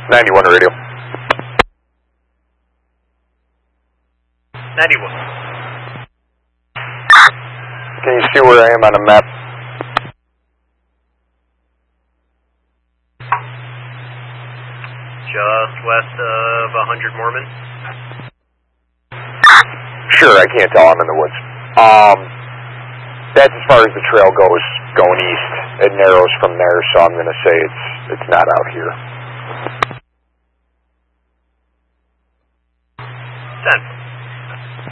91 radio. 91. Can you see where I am on the map? Just west of 100 Mormon. Sure, I can't tell. I'm in the woods. That's as far as the trail goes, going east. It narrows from there, so I'm going to say it's not out here. 10.